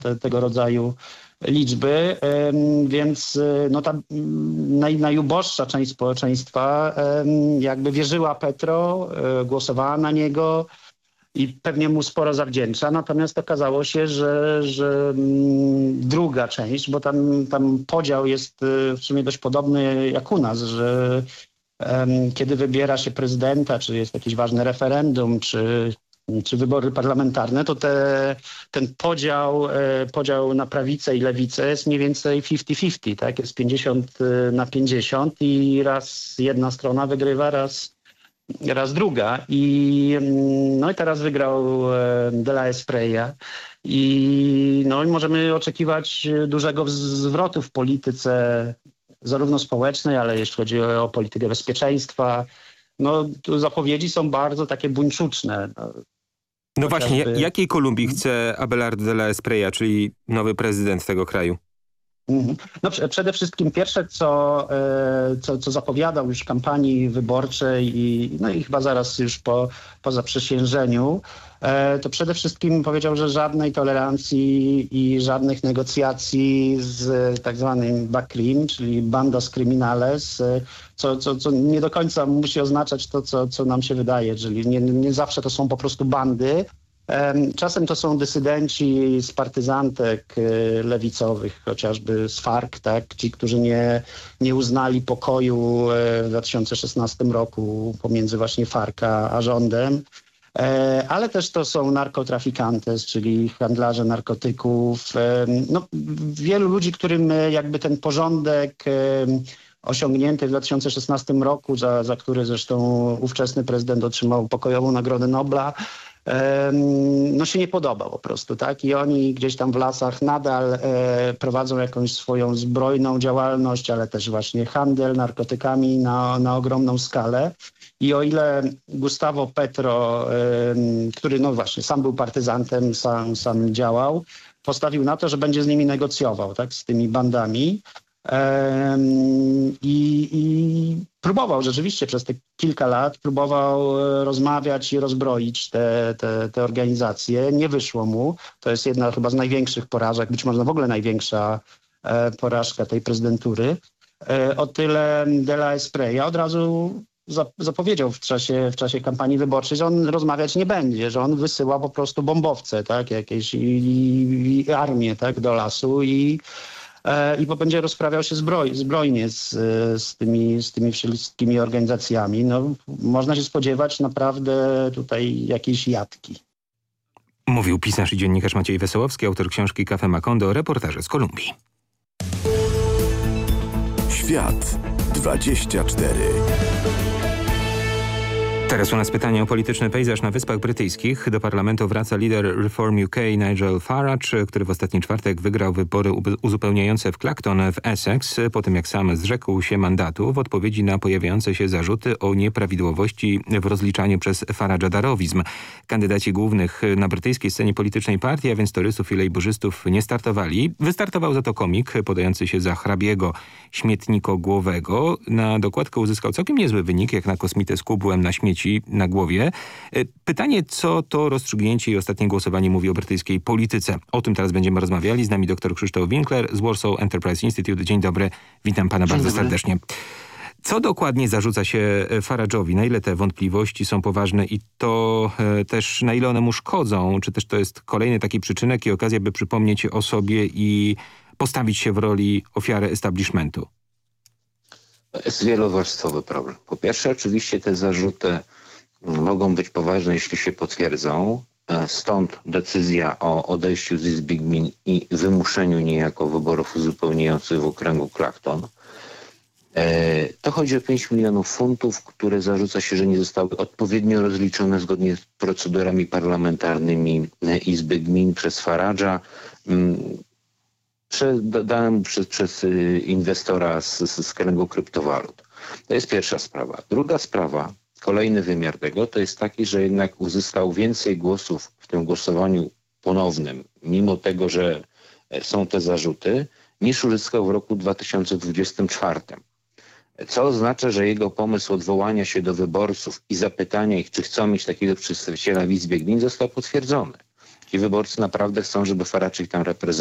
tego rodzaju liczby, więc no ta najuboższa część społeczeństwa jakby wierzyła Petro, głosowała na niego i pewnie mu sporo zawdzięcza. Natomiast okazało się, że druga część, bo tam podział jest w sumie dość podobny jak u nas, że kiedy wybiera się prezydenta, czy jest jakieś ważne referendum, czy wybory parlamentarne, to ten podział na prawicę i lewicę jest mniej więcej 50-50, tak? Jest 50-50 i raz jedna strona wygrywa, raz druga. No i teraz wygrał De la Espriella i możemy oczekiwać dużego zwrotu w polityce zarówno społecznej, ale jeśli chodzi o politykę bezpieczeństwa. No tu zapowiedzi są bardzo takie buńczuczne. No właśnie, jakiej Kolumbii chce Abelardo de la Espriella, czyli nowy prezydent tego kraju? No przede wszystkim pierwsze, co zapowiadał już w kampanii wyborczej i chyba zaraz już po zaprzysiężeniu, to przede wszystkim powiedział, że żadnej tolerancji i żadnych negocjacji z tak zwanym BACRIM, czyli Bandas Criminales, co nie do końca musi oznaczać to, co nam się wydaje, czyli nie zawsze to są po prostu bandy. Czasem to są dysydenci z partyzantek lewicowych, chociażby z FARC, tak? Ci, którzy nie uznali pokoju w 2016 roku pomiędzy właśnie FARC a rządem. Ale też to są narkotrafikantes, czyli handlarze narkotyków. Wielu ludzi, którym jakby ten porządek osiągnięty w 2016 roku, za który zresztą ówczesny prezydent otrzymał pokojową Nagrodę Nobla, się nie podoba po prostu, tak? I oni gdzieś tam w lasach nadal prowadzą jakąś swoją zbrojną działalność, ale też właśnie handel narkotykami na ogromną skalę. I o ile Gustavo Petro, który właśnie sam był partyzantem, sam działał, postawił na to, że będzie z nimi negocjował, tak? Z tymi bandami. I próbował rzeczywiście przez te kilka lat, rozmawiać i rozbroić te organizacje. Nie wyszło mu. To jest jedna chyba z największych porażek, być może w ogóle największa porażka tej prezydentury. O tyle De la Espriella od razu zapowiedział w czasie kampanii wyborczej, że on rozmawiać nie będzie, że on wysyła po prostu bombowce, tak, jakieś i armię, tak, do lasu i będzie rozprawiał się zbrojnie z tymi wszystkimi organizacjami. No, można się spodziewać naprawdę tutaj jakiejś jatki. Mówił pisarz i dziennikarz Maciej Wesołowski, autor książki Cafe Macondo, reportaże z Kolumbii. Świat 24. Teraz u nas pytanie o polityczny pejzaż na Wyspach Brytyjskich. Do parlamentu wraca lider Reform UK Nigel Farage, który w ostatni czwartek wygrał wybory uzupełniające w Clacton w Essex, po tym jak sam zrzekł się mandatu w odpowiedzi na pojawiające się zarzuty o nieprawidłowości w rozliczaniu przez Farage'a darowizm. Kandydaci głównych na brytyjskiej scenie politycznej partii, a więc torysów i lejburzystów, nie startowali. Wystartował za to komik podający się za hrabiego śmietnikogłowego. Na dokładkę uzyskał całkiem niezły wynik, jak na kosmitę z kubłem na śmieci na głowie. Pytanie, co to rozstrzygnięcie i ostatnie głosowanie mówi o brytyjskiej polityce. O tym teraz będziemy rozmawiali. Z nami dr Krzysztof Winkler z Warsaw Enterprise Institute. Dzień dobry. Witam pana bardzo serdecznie. Co dokładnie zarzuca się Farage'owi? Na ile te wątpliwości są poważne i to też na ile one mu szkodzą? Czy też to jest kolejny taki przyczynek i okazja, by przypomnieć o sobie i postawić się w roli ofiary establishmentu? To jest wielowarstwowy problem. Po pierwsze, oczywiście te zarzuty mogą być poważne, jeśli się potwierdzą. Stąd decyzja o odejściu z Izby Gmin i wymuszeniu niejako wyborów uzupełniających w okręgu Clacton. To chodzi o 5 milionów funtów, które zarzuca się, że nie zostały odpowiednio rozliczone zgodnie z procedurami parlamentarnymi Izby Gmin przez Farage'a. Dałem przez inwestora z kręgu kryptowalut. To jest pierwsza sprawa. Druga sprawa, kolejny wymiar tego, to jest taki, że jednak uzyskał więcej głosów w tym głosowaniu ponownym, mimo tego, że są te zarzuty, niż uzyskał w roku 2024. Co oznacza, że jego pomysł odwołania się do wyborców i zapytania ich, czy chcą mieć takiego przedstawiciela w Izbie Gmin, został potwierdzony. Ci wyborcy naprawdę chcą, żeby Farage ich tam reprezentował.